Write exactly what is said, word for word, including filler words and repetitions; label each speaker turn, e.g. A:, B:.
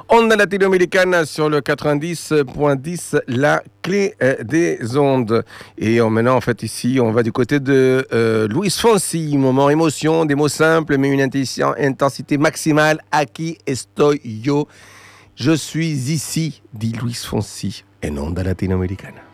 A: Onde latino-américaine sur le quatre-vingt-dix point dix, la clé des ondes. Et maintenant, en fait, ici, on va du côté de euh, Luis Fonsi. Moment émotion, des mots simples, mais une intensité maximale. Aquí estoy yo. Je suis ici, dit Luis Fonsi, en Onde latino-américaine.